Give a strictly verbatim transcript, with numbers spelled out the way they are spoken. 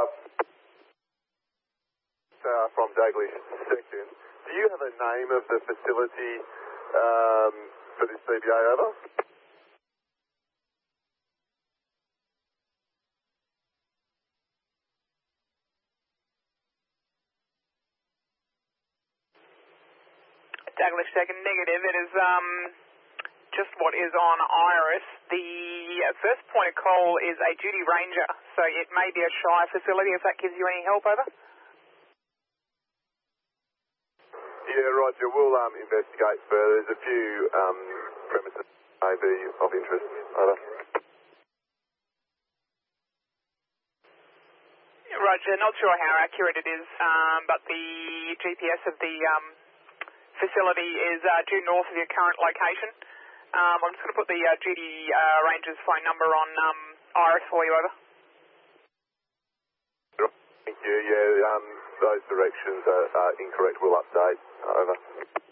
uh, uh, from Daglish Second. Do you have a name of the facility um, for this C B A, over? Douglas Second, negative. It is um, just what is on Iris. The first point of call is a duty ranger, so it may be a Shire facility if that gives you any help, over. Yeah, Roger. We'll um, investigate further. There's a few um, premises may be of interest, over. Roger, not sure how accurate it is, um, but the G P S of the um, facility is uh, due north of your current location. Um, I'm just going to put the uh, duty uh, ranger's phone number on um, Iris for you, over. Thank you. Yeah, um, those directions are, are incorrect. We'll update, over.